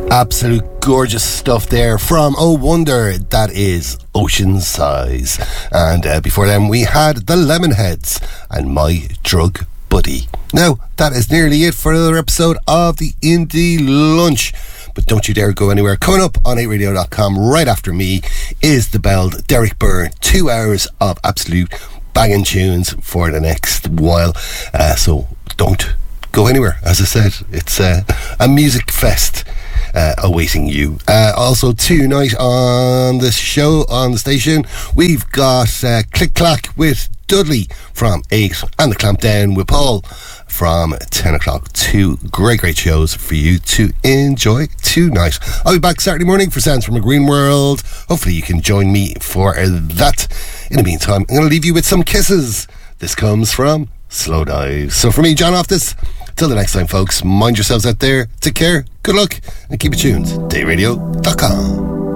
Absolute gorgeous stuff there from Oh Wonder, that is Ocean Size. And before them we had the Lemonheads and My Drug Buddy. Now, that is nearly it for another episode of the Indie Lunch. But don't you dare go anywhere. Coming up on 8radio.com right after me is the belled Derek Byrne. 2 hours of absolute banging tunes for the next while. So don't go anywhere. As I said, it's a music fest awaiting you. Also tonight on the show, on the station, we've got Click Clack with Dudley from 8 and the Clampdown with Paul from 10 o'clock. 2 great shows for you to enjoy tonight. I'll be back Saturday morning for Sounds from a Green World. Hopefully you can join me for that. In the meantime, I'm going to leave you with some kisses. This comes from Slow Dive. So for me, John Loftus, till the next time, folks, mind yourselves out there. Take care, good luck, and keep it tuned. DayRadio.com.